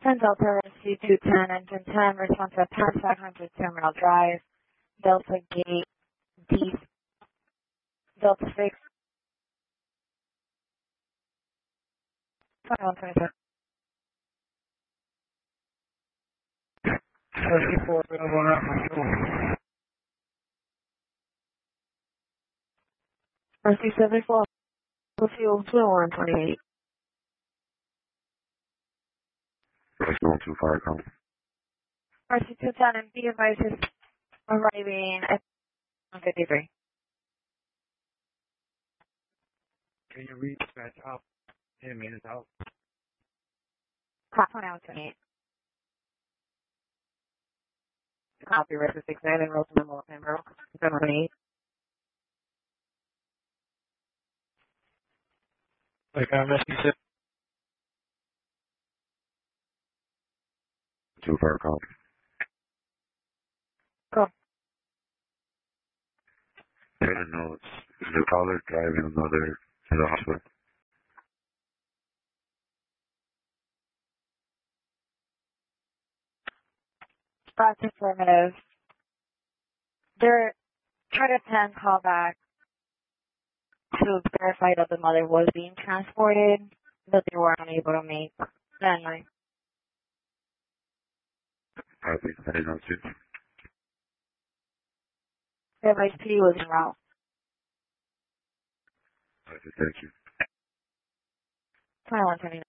10 Delta Rescue 210, engine 10, response at Pass 500 Terminal Drive, Delta Gate D, Delta 6, 2127. 34, available at my door. Rescue 74, fuel 2128. Rescue 125, come. Rescue 210 and B advice is arriving at 153. Can you reach that top 10 minutes out? Class 2128. Copy, Rescue 67, Road to Memorial Pembroke, 728. Like I rescue 7. 25, come. Go. Taylor notes, is the caller driving another to the hospital? That's affirmative. They're trying to pen call back to verify that the mother was being transported, but they were unable to make landline. Copy. I didn't know too. The advice P was en route. Copy, thank you. 2129.